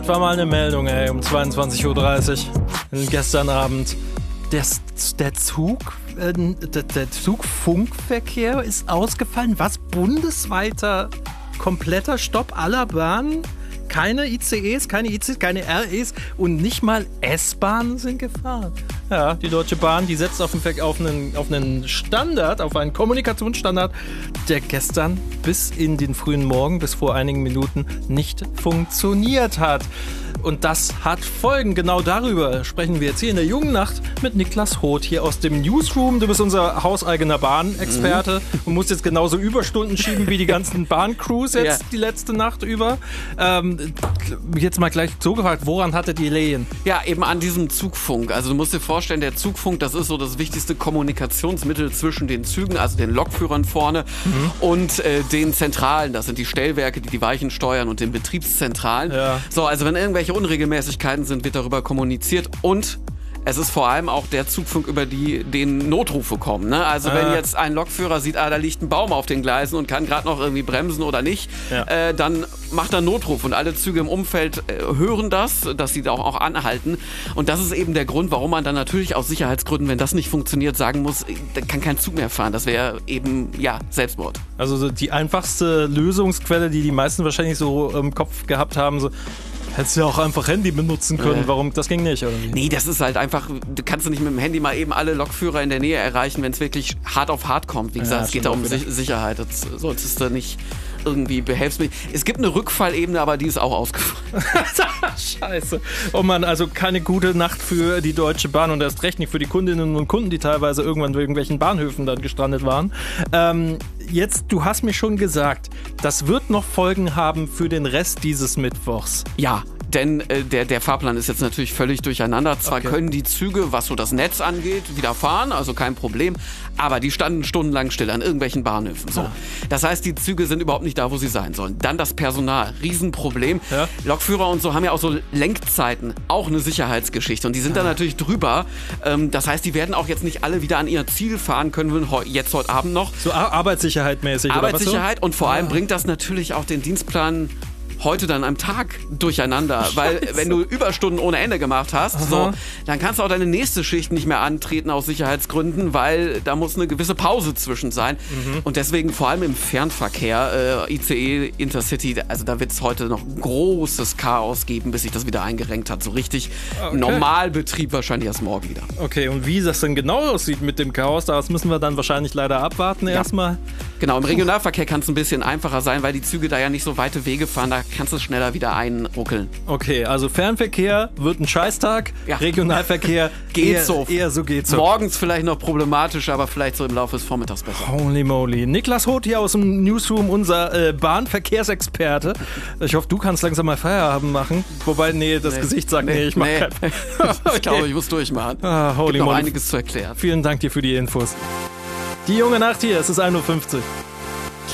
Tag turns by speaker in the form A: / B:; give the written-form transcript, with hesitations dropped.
A: War mal eine Meldung, um 22:30 Uhr gestern Abend. Der Zugfunkverkehr ist ausgefallen. Was? Bundesweiter kompletter Stopp aller Bahnen? Keine ICEs, keine ICs, keine REs und nicht mal S-Bahnen sind gefahren. Ja, die Deutsche Bahn, die setzt auf einen Standard, auf einen Kommunikationsstandard, der gestern bis in den frühen Morgen, bis vor einigen Minuten nicht funktioniert hat. Und das hat Folgen. Genau darüber sprechen wir jetzt hier in der Jungen Nacht mit Niklas Hoth hier aus dem Newsroom. Du bist unser hauseigener Bahnexperte und musst jetzt genauso Überstunden schieben wie die ganzen Bahncrews jetzt die letzte Nacht über. Jetzt mal gleich so gefragt, woran hattet ihr Lehen?
B: Ja, eben an diesem Zugfunk. Also du musst dir vorstellen, der Zugfunk, das ist so das wichtigste Kommunikationsmittel zwischen den Zügen, also den Lokführern vorne und den Zentralen. Das sind die Stellwerke, die die Weichen steuern und den Betriebszentralen. Ja. So, also wenn irgendwelche Unregelmäßigkeiten sind, wird darüber kommuniziert und es ist vor allem auch der Zugfunk, über den Notrufe kommen. Ne? Also wenn jetzt ein Lokführer sieht, da liegt ein Baum auf den Gleisen und kann gerade noch irgendwie bremsen oder nicht, dann macht er einen Notruf und alle Züge im Umfeld hören das, dass sie da auch anhalten. Und das ist eben der Grund, warum man dann natürlich aus Sicherheitsgründen, wenn das nicht funktioniert, sagen muss, da kann kein Zug mehr fahren. Das wäre eben, Selbstmord.
A: Also die einfachste Lösungsquelle, die meisten wahrscheinlich so im Kopf gehabt haben, so, hättest du ja auch einfach Handy benutzen können. Warum? Das ging nicht, oder wie?
B: Nee, das ist halt einfach, du kannst nicht mit dem Handy mal eben alle Lokführer in der Nähe erreichen, wenn es wirklich hart auf hart kommt. Wie gesagt, es geht da um Sicherheit. Das solltest du nicht irgendwie behelfsmäßig. Es gibt eine Rückfallebene, aber die ist auch ausgefallen.
A: Scheiße. Oh Mann, also keine gute Nacht für die Deutsche Bahn und erst recht nicht für die Kundinnen und Kunden, die teilweise irgendwann bei irgendwelchen Bahnhöfen dann gestrandet waren. Jetzt, du hast mir schon gesagt, das wird noch Folgen haben für den Rest dieses Mittwochs.
B: Ja. Denn der Fahrplan ist jetzt natürlich völlig durcheinander. Zwar können die Züge, was so das Netz angeht, wieder fahren, also kein Problem, aber die standen stundenlang still an irgendwelchen Bahnhöfen. So. Das heißt, die Züge sind überhaupt nicht da, wo sie sein sollen. Dann das Personal, Riesenproblem. Ja. Lokführer und so haben ja auch so Lenkzeiten, auch eine Sicherheitsgeschichte. Und die sind da natürlich drüber. Das heißt, die werden auch jetzt nicht alle wieder an ihr Ziel fahren können, jetzt heute Abend noch.
A: So Arbeitssicherheit mäßig,
B: Arbeitssicherheit
A: oder was so?
B: Und vor allem bringt das natürlich auch den Dienstplan heute dann am Tag durcheinander, weil wenn du Überstunden ohne Ende gemacht hast, dann kannst du auch deine nächste Schicht nicht mehr antreten aus Sicherheitsgründen, weil da muss eine gewisse Pause zwischen sein. Und deswegen vor allem im Fernverkehr, ICE, Intercity, also da wird es heute noch großes Chaos geben, bis sich das wieder eingerenkt hat. So richtig Normalbetrieb wahrscheinlich erst morgen wieder.
A: Okay, und wie das denn genau aussieht mit dem Chaos, das müssen wir dann wahrscheinlich leider abwarten erstmal.
B: Genau, im Regionalverkehr kann es ein bisschen einfacher sein, weil die Züge da ja nicht so weite Wege fahren, da kannst du es schneller wieder einruckeln.
A: Okay, also Fernverkehr wird ein Scheißtag, Regionalverkehr
B: geht so.
A: Eher so geht's so.
B: Morgens vielleicht noch problematisch, aber vielleicht so im Laufe des Vormittags besser.
A: Holy moly. Niklas Hoth hier aus dem Newsroom, unser Bahnverkehrsexperte. Ich hoffe, du kannst langsam mal Feierabend machen. Wobei, das Gesicht sagt, ich mach keinen.
B: Ich glaube, ich muss durchmachen.
A: Holy
B: Gibt noch
A: moly.
B: einiges zu erklären.
A: Vielen Dank dir für die Infos. Die Junge Nacht hier, es ist 1:50 Uhr.